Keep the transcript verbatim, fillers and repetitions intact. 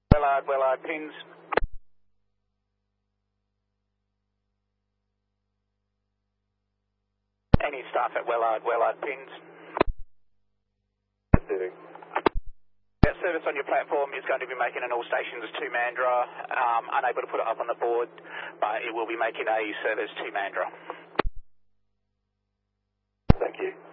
Willard, Willard, pins. Any staff at Willard, Willard, pins. Receiving. That service on your platform is going to be making an all stations to Mandurah. Um, unable to put it up on the board, but it will be making a service to Mandurah. Thank you.